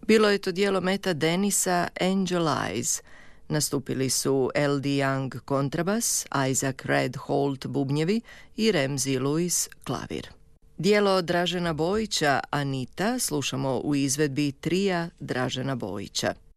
Bilo je to djelo Meta Denisa Angel Eyes. Nastupili su L.D. Young kontrabas, Isaac Red Holt bubnjevi i Ramsey Lewis klavir. Djelo Dražena Bojića Anita slušamo u izvedbi trija Dražena Bojića.